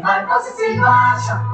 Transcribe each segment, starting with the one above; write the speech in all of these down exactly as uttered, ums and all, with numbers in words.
my positive action.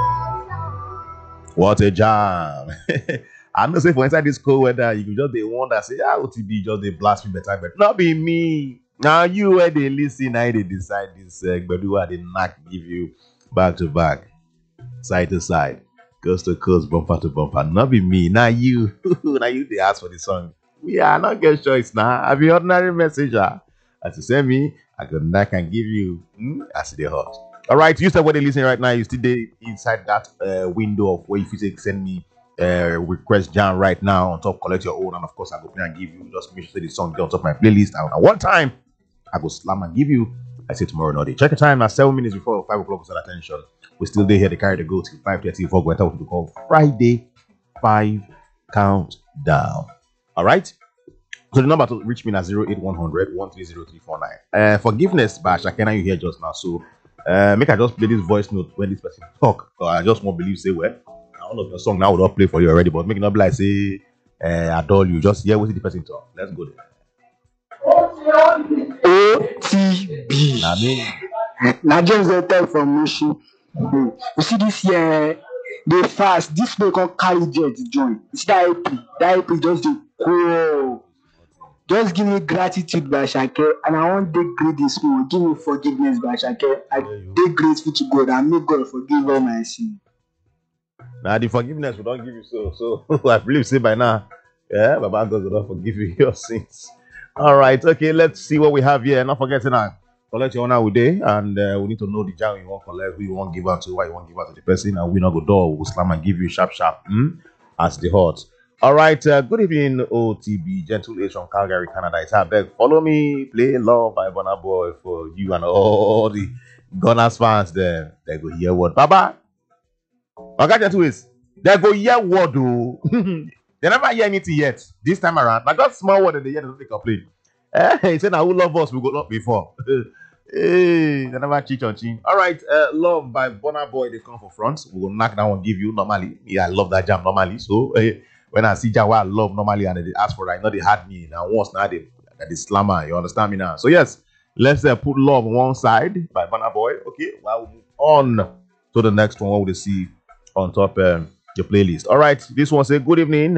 What a jam. I'm not saying for inside this cold weather, you can just be one that say, ah, O T B just they blast me better, but not be me. Now you where they listen, I they decide this, uh, but do what they not give you back to back, side to side, coast to coast, bumper to bumper. Not be me. Now you, now you they ask for the song. We are not get choice now. I be ordinary messenger. As you send me, I can I can give you hmm, as the hot. All right, you said what they listening right now. You still there inside that uh, window of where if you say send me uh, request jam right now on top, collect your own, and of course I go play and give you. Just make sure the song get on top of my playlist. And at one time, I go slam and give you. I say tomorrow no day. Check the time now, seven minutes before five o'clock. So attention. We still there here to carry the go till five thirty before we enter what we call Friday five countdown. All right. So the number to reach me is zero eight one hundred one three zero three four nine. Uh, forgiveness, by Shakena, you hear just now. So uh, make I just play this voice note when this person talk. So I just won't believe say well. One of your song now would not play for you already, but make it not be like say uh, adore you. Just hear what the person talk. Let's go there. O T B. I mean, Now James they tell from Mushi. You see this year they fast. This way can carry jet join. You see that A P. That A P just dey cool. Just give me gratitude by Shake, and I want to great this morning. Give me forgiveness by Shake. I dey grateful to God and may God forgive all my sin. now the forgiveness we don't give you so. So I believe say by now, yeah, Baba God will not forgive you your sins. All right, okay, let's see what we have here. Not forgetting now, collect your honor with day, and uh, we need to know the jam you want to collect, who you want to give out to, why you want to give out to the person, and we not go door, we'll slam and give you sharp, sharp, hmm? as the hot. All right, uh, good evening, O T B, Gentle Age from Calgary, Canada. It's our beg. Follow me, play Love by Burna Boy for you and all the Gunners fans there. They go hear what, Baba. Okay, Gentle Age, they go hear what, do. They never hear anything yet. This time around, I got small word in the year that they complain. Eh, he said, "Now who love us? We got up before." Hey, they never cheat on chin. All right, uh, Love by Burna Boy. They come for front. We will knock down and give you normally. Yeah, I love that jam normally. So uh, when I see jam, I love normally, and they ask for it. I know they had me now. Once now they they slammer. You understand me now? So yes, let's uh, put Love on one side by Burna Boy. Okay, while we move on to the next one, what we see on top um, your playlist. All right, this one say good evening.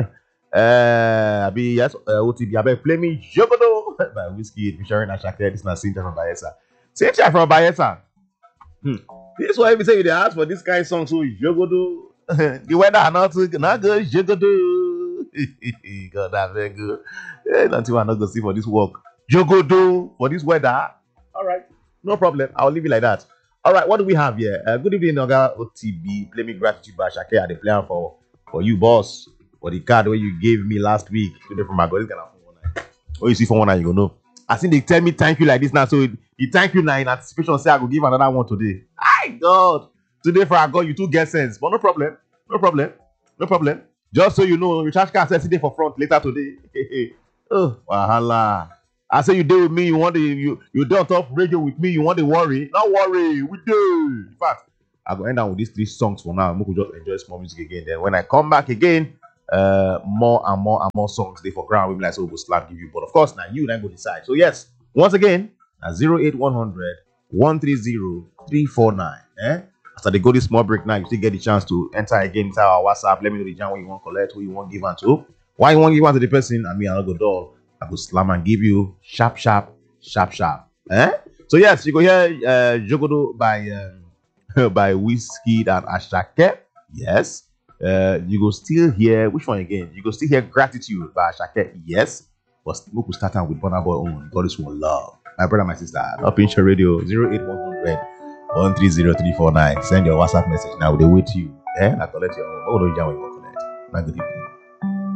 Uh, be yes, uh, O T B. I beg play me Jogodo by Whiskey featuring Ashake. This is not Cynthia from Bayelsa. Cynthia from Bayelsa. Hmm. This is why we say they ask for this kind of song. So Jogodo, the weather not not good. Jogodo, God, that very good. Eh, until I not go see for this work. Jogodo for this weather. All right, no problem. I'll leave it like that. All right, what do we have here? Uh, good evening, Oga O T B. Play me gratitude by Ashake. I dey play for for you, boss. For the card where you gave me last week, today from my God, this kind of phone one. Oh, you see for one you go know. I think they tell me thank you like this now, so the thank you now in anticipation say I go give another one today. My God, today for I got you two get sense, but no problem, no problem, no problem. Just so you know, recharge card says today for front later today. Oh, wahala. I say you deal with me, you want the you you do on top radio with me, you want to worry? Not worry, we do. In fact, I go end down with these three songs for now. We could just enjoy small music again. Then when I come back again. Uh, more and more and more songs they for ground. We be like so we'll slap give you, but of course now you then go decide. So yes, once again, at zero eight one hundred one three zero three four nine. Eh? After they go this small break now, you still get the chance to enter again inside our WhatsApp. Let me know the jam what you want to collect, who you want to give on to, why you want to give on to the person. I mean, I'll go door. I go slam and give you sharp, sharp, sharp, sharp. Eh? So yes, you go hear uh, Jogodo by um, by Whiskey and Ashake. Yes. Uh, you go still hear which one again? You go still hear Gratitude by Ashake. Yes, but we could start out with Burna Boy own. God is one love. My brother, my sister. Up in your radio zero eight one hundred one three zero three four nine. Send your WhatsApp message now. They wait you. Eh? I collect your own. What do you want to collect? Not good evening.